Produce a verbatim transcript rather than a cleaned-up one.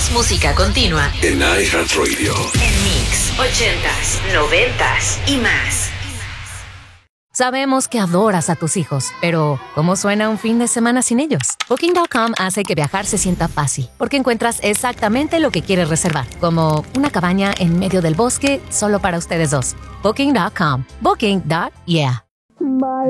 Más música continua en iHeartRadio. En Mix, ochentas, noventas y más. Sabemos que adoras a tus hijos, pero ¿cómo suena un fin de semana sin ellos? Booking punto com hace que viajar se sienta fácil, porque encuentras exactamente lo que quieres reservar, como una cabaña en medio del bosque solo para ustedes dos. Booking punto com. Booking. Yeah. Bye.